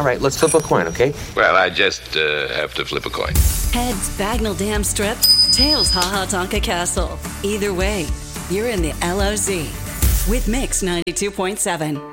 All right, let's flip a coin, okay? Well, I just have to flip a coin. Heads Bagnall Dam Strip, tails Haha Tonka Castle. Either way, you're in the LOZ with Mix 92.7.